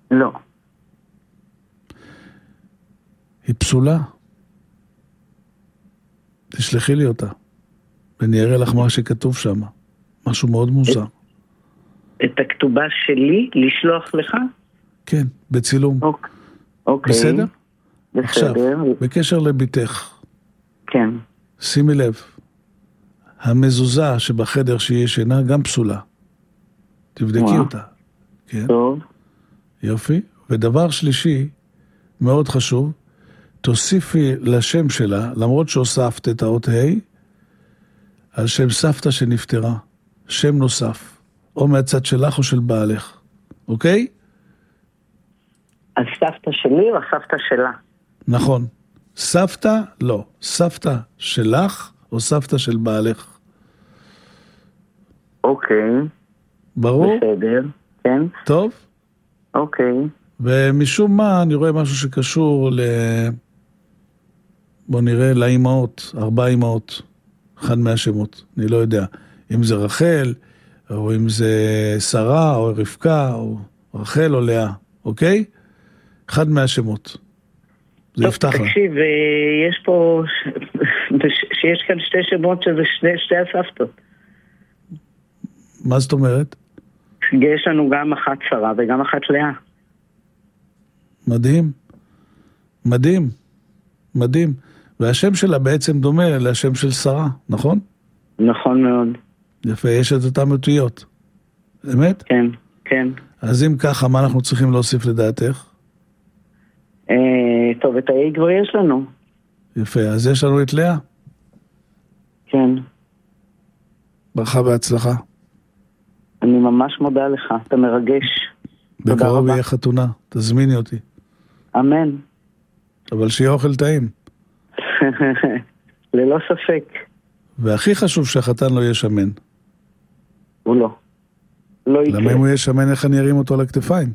לא. היא פסולה. תשלחי לי אותה. ואני אראה לך מה שכתוב שם. משהו מאוד מוזר. את הכתובה שלי לשלוח לך? כן, בצילום. אוקיי. בסדר? בסדר. עכשיו, בקשר לביתך. כן. שימי לב. המזוזה שבחדר שהיא ישנה גם פסולה. תבדקי אותה. כן? טוב. יופי. ודבר שלישי, מאוד חשוב, תוסיפי לשם שלה, למרות שהוספת את האות ה', על שם סבתא שנפטרה. שם נוסף. או מהצד שלך או של בעלך. אוקיי? על סבתא שלי או סבתא שלה? נכון. סבתא, לא. סבתא שלך או סבתא של בעלך. אוקיי. ברור? בסדר, כן. טוב? אוקיי. ומשום מה אני רואה משהו שקשור בוא נראה לאימהות, 4 אימהות. אחד מהשמות. אני לא יודע. אם זה רחל, או אם זה שרה, או רבקה, או רחל, או לאה. אוקיי? אחד מהשמות. זה יפתח לה. תקשיב, יש פה, שיש כאן 2 שמות שזה שתי הסבתות. מה זאת אומרת? יש לנו גם אחת שרה וגם אחת לאה. מדהים. מדהים. מדהים. והשם שלה בעצם דומה לשם של שרה, נכון? נכון מאוד. יפה, יש את אותם אותיות. אמת? כן, כן. אז אם ככה, מה אנחנו צריכים להוסיף לדעתך? טוב, את ה-A כבר יש לנו. יפה, אז יש לנו את לאה? כן. ברכה והצלחה. אני ממש מודה לך, אתה מרגש. בקרוב יהיה חתונה, תזמיני אותי. אמן. אבל שיהיה אוכל טעים. ללא ספק. והכי חשוב שהחתן לא יהיה שמן. הוא לא. לא יקרה. למה אם הוא יהיה שמן, איך אני ארים אותו על הכתפיים?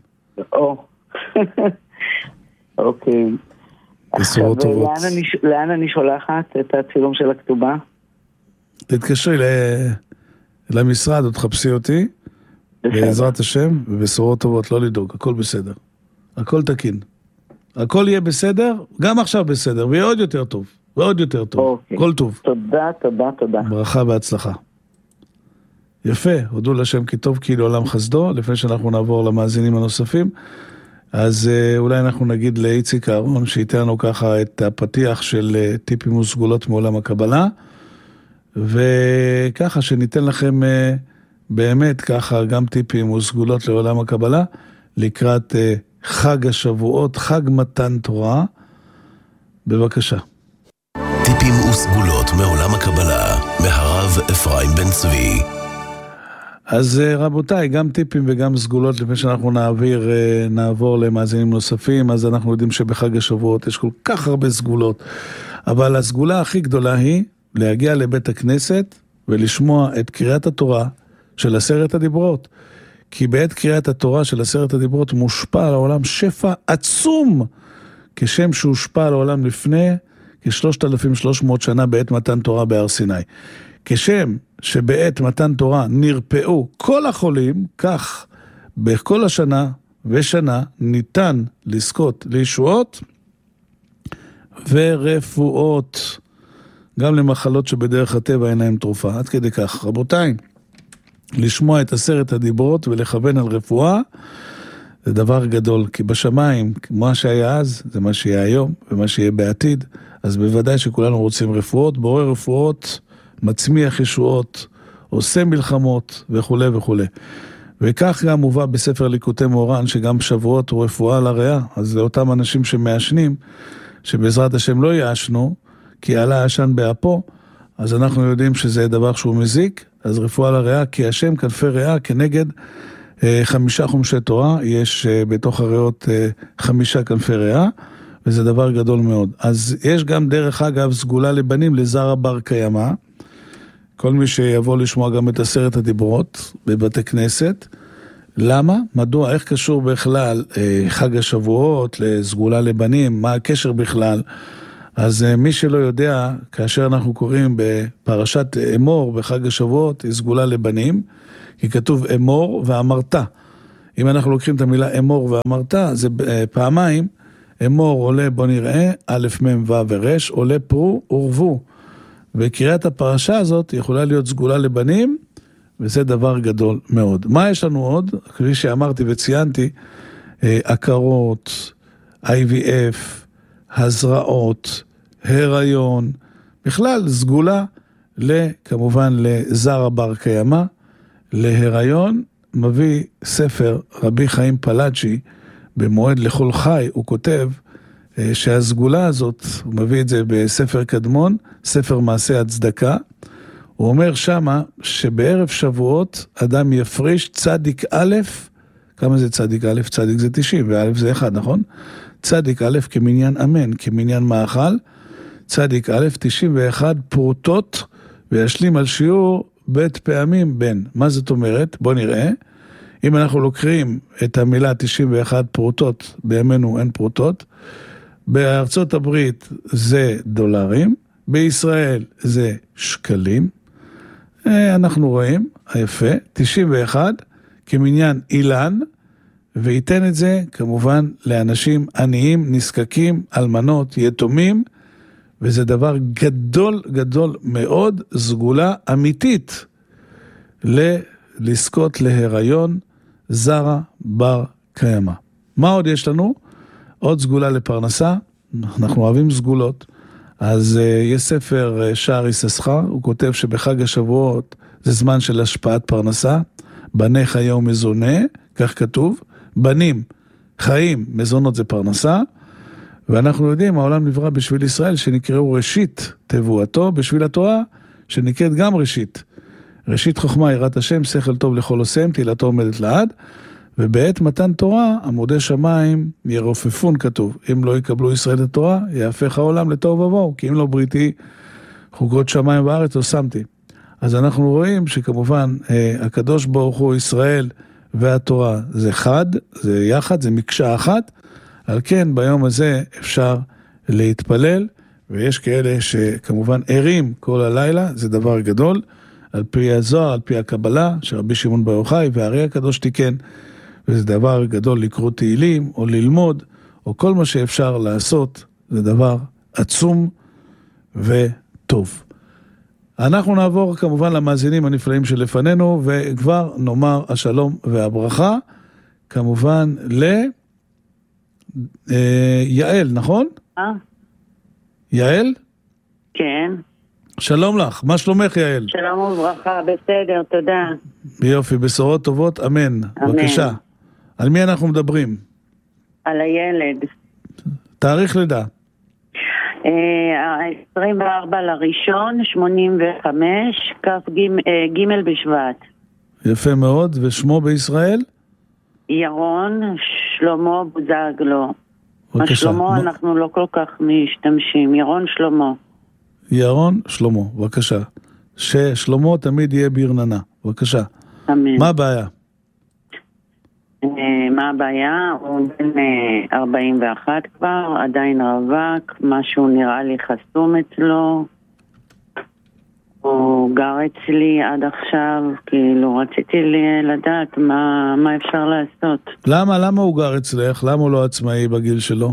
אוקיי. בשורות טובות. לאן אני שולחת את הצילום של הכתובה? תתקשרי למשרד, עוד תחפשי אותי, בעזרת השם, ובשורות טובות, לא לדאוג, הכל בסדר. הכל תקין. הכל יהיה בסדר, גם עכשיו בסדר, ויהיה עוד יותר טוב. ועוד יותר טוב. הכל טוב. תודה, תודה, תודה. ברכה והצלחה. יפה, הודו לשם כי טוב כי לעולם חסדו, לפני שאנחנו נעבור למאזינים הנוספים. אז אולי אנחנו נגיד לאיציק אהרון שייתן לנו ככה את הפתיח של טיפים וסגולות מעולם הקבלה, וככה שניתן לכם באמת ככה גם טיפים וסגולות לעולם הקבלה, לקראת חג השבועות, חג מתן תורה. בבקשה. טיפים וסגולות מעולם הקבלה, מהרב אפרים בן צבי. אז רבותיי, גם טיפים וגם סגולות, לפני שאנחנו נעבור למאזינים נוספים, אז אנחנו יודעים שבחג השבועות יש כל כך הרבה סגולות, אבל הסגולה הכי גדולה היא להגיע לבית הכנסת ולשמוע את קריאת התורה של 10 הדיברות. כי בעת קריאת התורה של 10 הדיברות מושפע על העולם שפע עצום, כשם שהושפע על העולם לפני כ-3,300 שנה בעת מתן תורה בהר סיני. כשם שבעת מתן תורה נרפאו כל החולים, כך בכל השנה ושנה ניתן לזכות לישועות ורפואות, גם למחלות שבדרך הטבע אין להם תרופה. עד כדי כך, רבותיי, לשמוע את 10 הדיברות ולכוון על רפואה, זה דבר גדול, כי בשמיים, מה שהיה אז, זה מה שיהיה היום, ומה שיהיה בעתיד, אז בוודאי שכולנו רוצים רפואות, בורא רפואות, מצמיח ישועות, עושה מלחמות וכו' וכו'. וכך גם מובא בספר ליקוטי מורן, שגם שבועות הוא רפואה לריאה, אז לאותם אנשים שמאשנים, שבעזרת השם לא יאשנו, כי עלה עשן באפו, אז אנחנו יודעים שזה דבר שהוא מזיק, אז רפואה לריאה, כי השם כנפי ריאה כנגד 5 חומשי תורה, יש בתוך הריאות 5 כנפי ריאה, וזה דבר גדול מאוד. אז יש גם דרך אגב סגולה לבנים לזרע בר קיימא, כל מי שיבוא לשמוע גם את 10 הדיברות בבתי כנסת. למה? מדוע? איך קשור בכלל חג השבועות לסגולה לבנים? מה הקשר בכלל? אז מי שלא יודע, כאשר אנחנו קוראים בפרשת אמור בחג השבועות, היא סגולה לבנים, כי כתוב אמור ואמרת. אם אנחנו לוקחים את המילה אמור ואמרת, זה פעמיים, אמור עולה בוא נראה, א' מ' ו' ורש, עולה פרו ורבו. וקריאת הפרשה הזאת יכולה להיות סגולה לבנים, וזה דבר גדול מאוד. מה יש לנו עוד? כפי שאמרתי וציינתי, עקרות, IVF, הזרעות, הריון, בכלל סגולה כמובן לזרע בר קיימא, להיריון מביא ספר רבי חיים פלאג'י, במועד לכל חי, הוא כותב שהסגולה הזאת, הוא מביא את זה בספר קדמון, ספר מעשה הצדקה, הוא אומר שמה שבערב שבועות אדם יפריש צדיק א', כמה זה צדיק א'? צדיק זה 90, וא' זה 1, נכון? צדיק א' כמניין אמן, כמניין מאכל, צדיק א' 91 פרוטות, וישלים על שיעור בית פעמים בין. מה זאת אומרת? בוא נראה. אם אנחנו לוקחים את המילה 91 פרוטות, בימינו אין פרוטות, בארצות הברית זה דולרים, בישראל זה שקלים, אנחנו רואים, היפה, 91 כמניין אילן, וייתן את זה כמובן לאנשים עניים, נזקקים, אלמנות, יתומים, וזה דבר גדול גדול מאוד, סגולה אמיתית לזכות להיריון זרע בר קיימא. מה עוד יש לנו? עוד סגולה לפרנסה, אנחנו אוהבים סגולות, אז יש ספר שער יששכר, הוא כותב שבחג השבועות זה זמן של השפעת פרנסה, בני חיי ומזונה, כך כתוב, בנים, חיים, מזונות זה פרנסה, ואנחנו יודעים, העולם נברא בשביל ישראל שנקראו ראשית תבואתו, בשביל התורה שנקראת גם ראשית. ראשית חוכמה יראת השם, שכל טוב לכל עושים, תהילתו עומדת לעד, ובעת מתן תורה, עמודי שמיים ירופפון כתוב, אם לא יקבלו ישראל את התורה, יהפך העולם לטוב ובואו, כי אם לא בריתי חוקות שמיים וארץ, לא שמתי. אז אנחנו רואים שכמובן הקדוש ברוך הוא ישראל והתורה זה חד, זה יחד, זה מקשה אחת, על כן ביום הזה אפשר להתפלל, ויש כאלה שכמובן ערים כל הלילה, זה דבר גדול, על פי הזוהר, על פי הקבלה, שרבי שמעון בר יוחאי והארי הקדוש תיקן, וזה דבר גדול לקרוא תהילים, או ללמוד, או כל מה שאפשר לעשות, זה דבר עצום וטוב. אנחנו נעבור כמובן למאזינים הנפלאים שלפנינו, וכבר נאמר השלום והברכה, כמובן יעל, נכון? יעל? כן. שלום לך, מה שלומך יעל? שלום וברכה, בסדר, תודה. יופי, בשורות טובות, אמן. בבקשה. על מי אנחנו מדברים? על הילד. תאריך לידה. 24 לראשון, 85, ג' בשבט. יפה מאוד, ושמו בישראל? ירון שלמה בוזגלו. השלמה אנחנו לא כל כך משתמשים, ירון שלמה. ירון שלמה, בבקשה. ששלמה תמיד יהיה ברננה, בבקשה. אמן. מה הבעיה? מה הבעיה? הוא בן 41 כבר, עדיין רווק, משהו נראה לי חסום אצלו. הוא גר אצלי עד עכשיו, כאילו רציתי לדעת מה אפשר לעשות. למה הוא גר אצלך? למה הוא לא עצמאי בגיל שלו?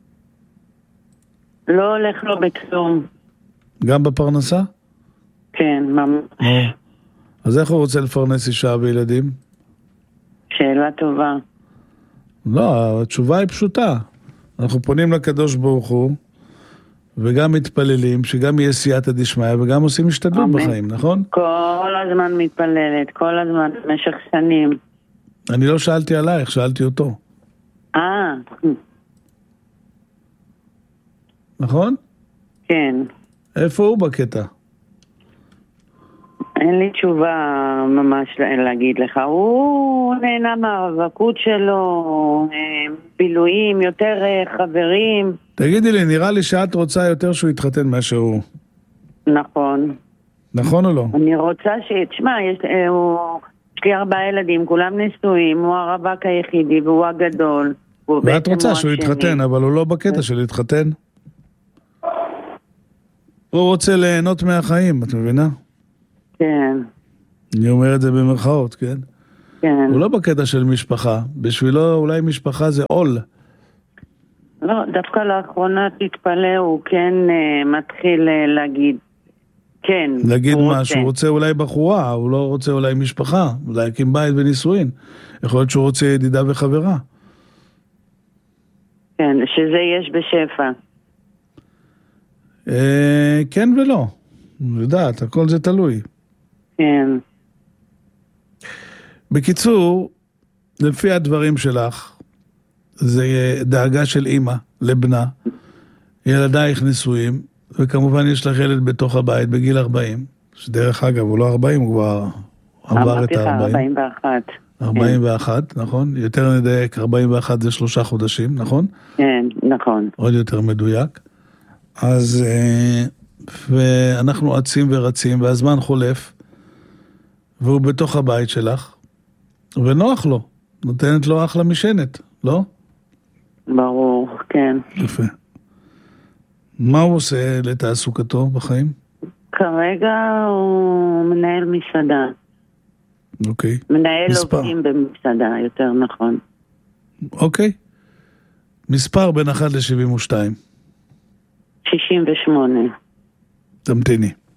לא הולך לו בכלום. גם בפרנסה? כן, ממש. אז איך הוא רוצה לפרנס אישה וילדים? שאלה טובה. לא, התשובה היא פשוטה. אנחנו פונים לקדוש ברוך הוא, וגם מתפללים, שגם יהיה סייעתא דשמיא, וגם עושים השתדלות בחיים, נכון? כל הזמן מתפללת, כל הזמן, במשך שנים. אני לא שאלתי עלייך, שאלתי אותו. נכון? כן. איפה הוא בקטע? אין לי תשובה ממש להגיד לך. הוא נהנה מהרווקות שלו, בילויים, יותר חברים. תגידי לי, נראה לי שאת רוצה יותר שהוא יתחתן מאשר הוא. נכון. נכון או לא? אני רוצה תשמע, יש לי 4 ילדים, כולם נשואים, הוא הרווק היחידי והוא הגדול. ואת רוצה שהוא יתחתן, אבל הוא לא בקטע של להתחתן. הוא רוצה ליהנות מהחיים, את מבינה? כן. אני אומר את זה במרכאות, כן? כן. הוא לא בקטע של משפחה. בשבילו אולי משפחה זה עול. לא, דווקא לאחרונה תתפלא, הוא כן מתחיל להגיד, כן. להגיד מה, שהוא רוצה אולי בחורה, הוא לא רוצה אולי משפחה, להקים בית ונישואין. יכול להיות שהוא רוצה ידידה וחברה. כן, שזה יש בשפע. כן ולא. יודעת, הכל זה תלוי. כן. בקיצור, לפי הדברים שלך, זה דאגה של אמא לבנה, ילדייך נשואים, וכמובן יש לך ילד בתוך הבית בגיל 40, שדרך אגב הוא לא 40, הוא כבר עבר את ה-40. 41. 41, נכון? יותר נדייק, 41 זה 3 חודשים, נכון? כן, נכון. עוד יותר מדויק. אז, ואנחנו עצים ורצים, והזמן חולף, והוא בתוך הבית שלך, ונוח לו, נותנת לו אחלה משענת, לא? ברור, כן. יפה. מה הוא עושה לתעסוקתו בחיים? כרגע הוא מנהל מסעדה. אוקיי. מנהל מספר. עובדים במסעדה, יותר נכון. אוקיי. מספר בין 1 ל-72. 68. תמתיני.